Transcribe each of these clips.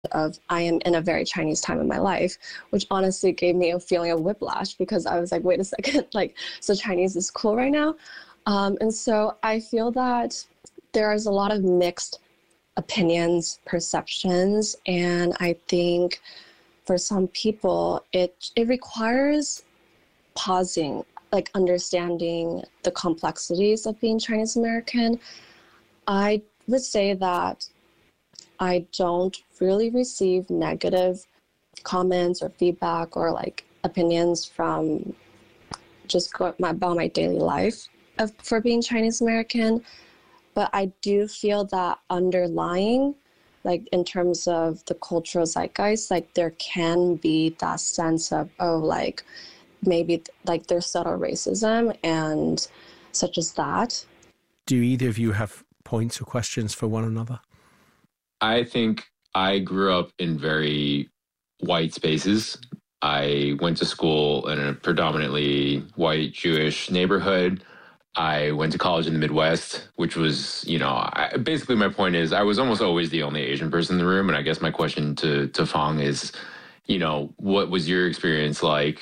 of I am in a very Chinese time in my life, which honestly gave me a feeling of whiplash because I was like, wait a second, like, so Chinese is cool right now. And so I feel that there is a lot of mixed opinions, perceptions, and I think for some people, it requires pausing, like understanding the complexities of being Chinese American. I would say that I don't really receive negative comments or feedback or like opinions from just about my daily life for being Chinese American. But I do feel that underlying, like in terms of the cultural zeitgeist, like there can be that sense of, oh, like maybe like there's subtle racism and such as that. Do either of you have points or questions for one another? I think I grew up in very white spaces. I went to school in a predominantly white Jewish neighborhood. I went to college in the Midwest, which was, basically my point is I was almost always the only Asian person in the room. And I guess my question to Fong is, what was your experience like?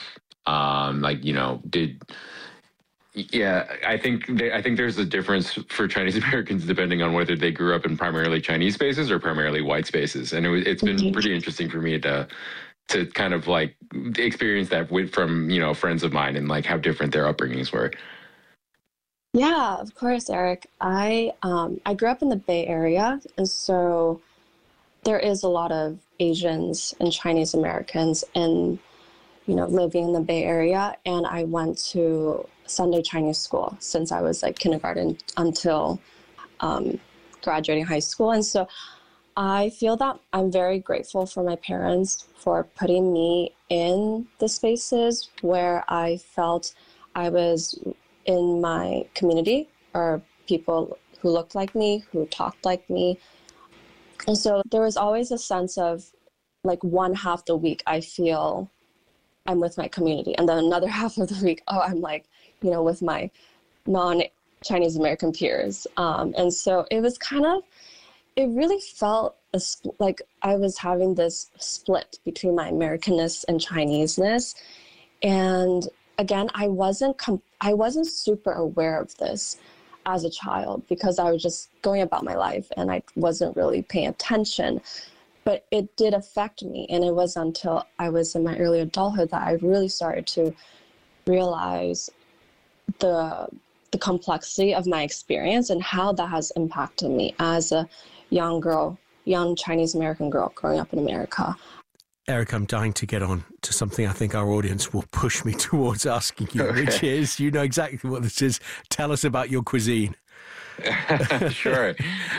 I think there's a difference for Chinese Americans depending on whether they grew up in primarily Chinese spaces or primarily white spaces. And it's been pretty interesting for me to kind of like experience that from friends of mine and like how different their upbringings were. Yeah, of course, Eric. I grew up in the Bay Area, and so there is a lot of Asians and Chinese Americans and living in the Bay Area. And I went to Sunday Chinese school since I was like kindergarten until graduating high school. And so I feel that I'm very grateful for my parents for putting me in the spaces where I felt I was in my community or people who looked like me, who talked like me. And so there was always a sense of like one half the week I feel I'm with my community. And then another half of the week, I'm like, with my non-Chinese American peers. And so it was it really felt like I was having this split between my Americanness and Chineseness. And again, I wasn't super aware of this as a child because I was just going about my life and I wasn't really paying attention. But it did affect me. And it was until I was in my early adulthood that I really started to realize the complexity of my experience and how that has impacted me as a young Chinese American girl growing up in America. Eric, I'm dying to get on to something I think our audience will push me towards asking you, which is, you know exactly what this is. Tell us about your cuisine. Sure.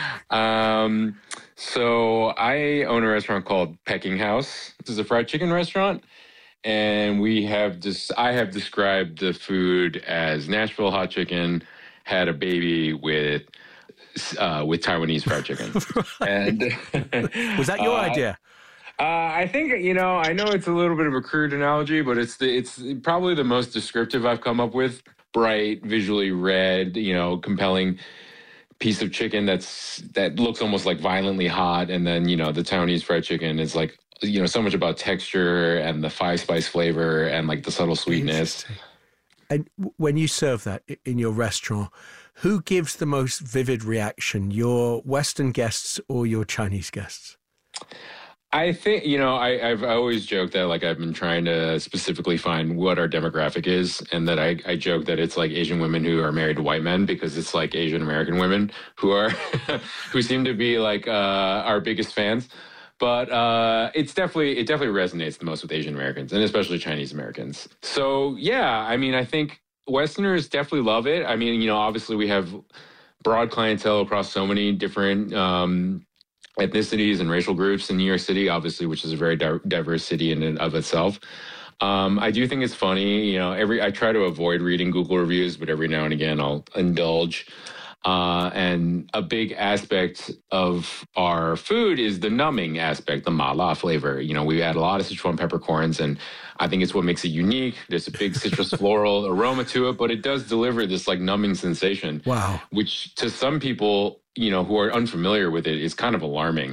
So I own a restaurant called Pecking House. This is a fried chicken restaurant. And I have described the food as Nashville hot chicken had a baby with Taiwanese fried chicken. And was that your idea? I think, I know it's a little bit of a crude analogy, but it's probably the most descriptive I've come up with. Bright, visually red, compelling piece of chicken that looks almost like violently hot. And then, the Taiwanese fried chicken is like, so much about texture and the 5-spice flavor and like the subtle sweetness. And when you serve that in your restaurant, who gives the most vivid reaction, your Western guests or your Chinese guests? I think, I've always joked that like I've been trying to specifically find what our demographic is, and that I joke that it's like Asian women who are married to white men because it's like Asian American women who are who seem to be like our biggest fans. But it definitely resonates the most with Asian Americans and especially Chinese Americans. So yeah, I think Westerners definitely love it. Obviously we have broad clientele across so many different ethnicities and racial groups in New York City, obviously, which is a very diverse city in and of itself. I do think it's funny, I try to avoid reading Google reviews, but every now and again I'll indulge. And a big aspect of our food is the numbing aspect, the mala flavor. We add a lot of Sichuan peppercorns, and I think it's what makes it unique. There's a big citrus floral aroma to it, but it does deliver this like numbing sensation. Wow. Which to some people, who are unfamiliar with it is kind of alarming.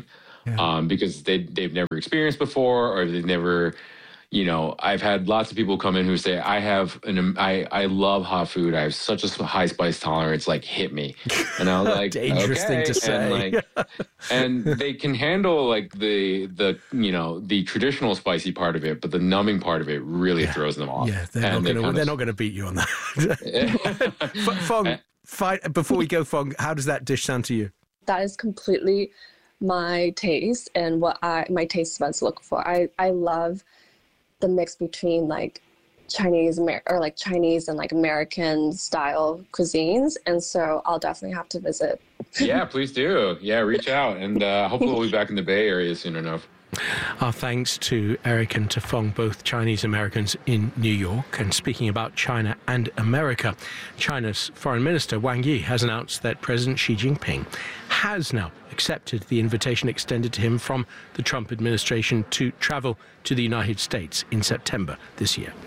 because they've never experienced before, or they've never, I've had lots of people come in who say, I love hot food. I have such a high spice tolerance, like hit me. And I was like, dangerous thing to say. And they can handle like the traditional spicy part of it, but the numbing part of it really throws them off. Yeah, they're not going to beat you on that. Fong, before we go, Fong, how does that dish sound to you? That is completely my taste and what my taste buds look for. I love the mix between like Chinese and like American style cuisines, and so I'll definitely have to visit. Yeah, please do. Yeah, reach out, and hopefully we'll be back in the Bay Area soon enough. Our thanks to Eric and to Fong, both Chinese Americans in New York. And speaking about China and America, China's Foreign Minister Wang Yi has announced that President Xi Jinping has now accepted the invitation extended to him from the Trump administration to travel to the United States in September this year.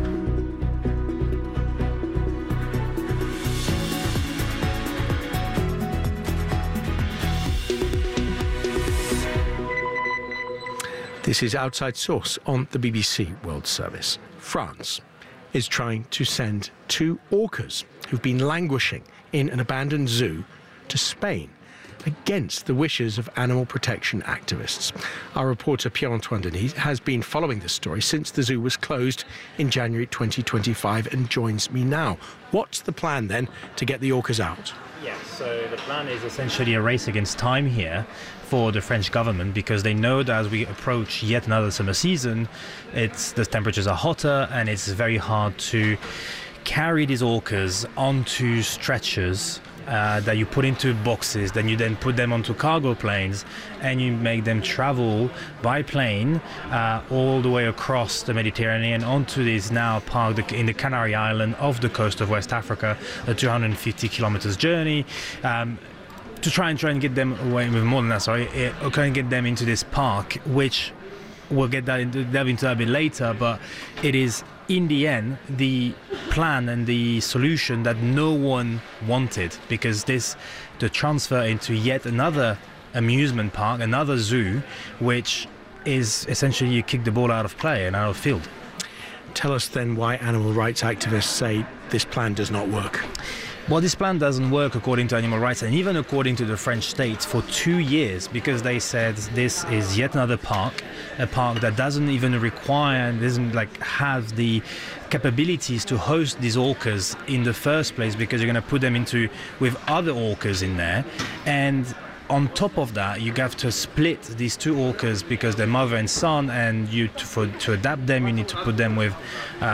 This is Outside Source on the BBC World Service. France is trying to send 2 orcas who've been languishing in an abandoned zoo to Spain against the wishes of animal protection activists. Our reporter Pierre-Antoine Denis has been following this story since the zoo was closed in January 2025 and joins me now. What's the plan then to get the orcas out? Yeah, so the plan is essentially a race against time here for the French government, because they know that as we approach yet another summer season, the temperatures are hotter and it's very hard to carry these orcas onto stretchers that you put into boxes, then you put them onto cargo planes and you make them travel by plane all the way across the Mediterranean onto this now park in the Canary Island off the coast of West Africa, a 250 kilometers journey. To try and get them away with more than that, try and get them into this park, which we'll delve into that a bit later, but it is in the end the plan and the solution that no one wanted, because the transfer into yet another amusement park, another zoo, which is essentially you kick the ball out of play and out of field. Tell us then why animal rights activists say this plan does not work. Well, this plan doesn't work according to animal rights and even according to the French state for 2 years, because they said this is yet another park, a park that doesn't even require and doesn't have the capabilities to host these orcas in the first place, because you're going to put them with other orcas in there. And on top of that, you have to split these 2 orcas because they're mother and son, and to adapt them, you need to put them with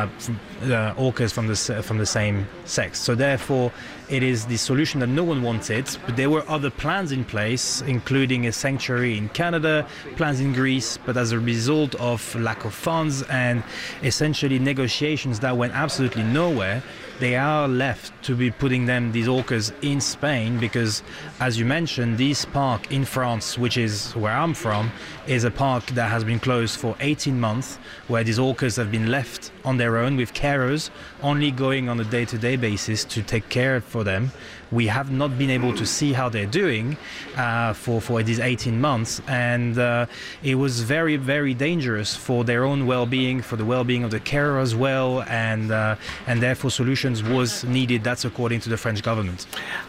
orcas from the same sex. So therefore, it is the solution that no one wanted. But there were other plans in place, including a sanctuary in Canada, plans in Greece. But as a result of lack of funds and essentially negotiations that went absolutely nowhere, they are left to be putting these orcas in Spain, because, as you mentioned, this park in France, which is where I'm from, is a park that has been closed for 18 months, where these orcas have been left on their own with carers, only going on a day-to-day basis to take care for them. We have not been able to see how they're doing for these 18 months, and it was very, very dangerous for their own well-being, for the well-being of the carer as well, and therefore solutions was needed. That's according to the French government.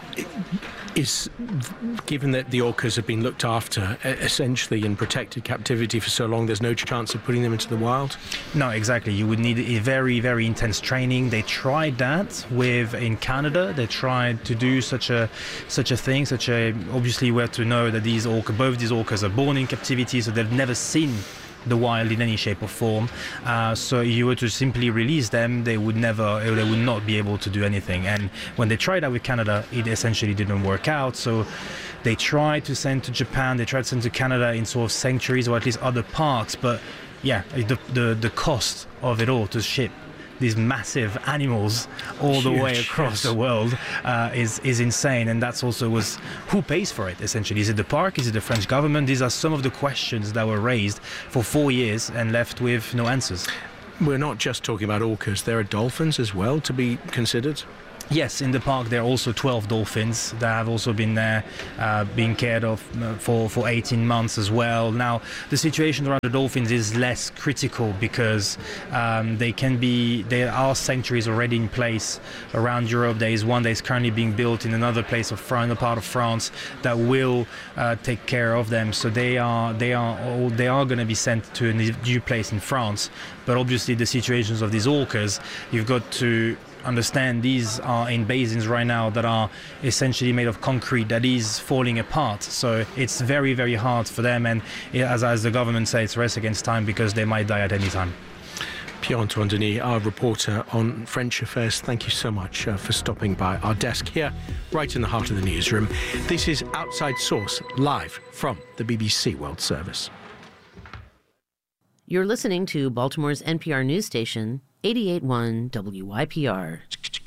Given that the orcas have been looked after essentially in protected captivity for so long, there's no chance of putting them into the wild? No, exactly. You would need a very, very intense training. They tried that in Canada. They tried to do such a thing. Obviously, we have to know that both these orcas are born in captivity, so they've never seen the wild in any shape or form. So if you were to simply release them, they would not be able to do anything. And when they tried that with Canada, it essentially didn't work out. So they tried to send to Japan, they tried to send to Canada in sort of sanctuaries or at least other parks. But yeah, the cost of it all to ship these massive animals all the way across the world is insane. And that's also who pays for it, essentially. Is it the park? Is it the French government? These are some of the questions that were raised for 4 years and left with no answers. We're not just talking about orcas. There are dolphins as well to be considered. Yes, in the park there are also 12 dolphins that have also been there, being cared of for 18 months as well. Now, the situation around the dolphins is less critical because there are sanctuaries already in place around Europe. There is one that is currently being built in another place of another part of France that will take care of them. So they are going to be sent to a new place in France. But obviously, the situations of these orcas, you've got to understand these are in basins right now that are essentially made of concrete that is falling apart. So it's very, very hard for them. And as the government says, it's race against time because they might die at any time. Pierre-Antoine Denis, our reporter on French affairs, thank you so much for stopping by our desk here, right in the heart of the newsroom. This is Outside Source, live from the BBC World Service. You're listening to Baltimore's NPR news station, 88.1 WYPR.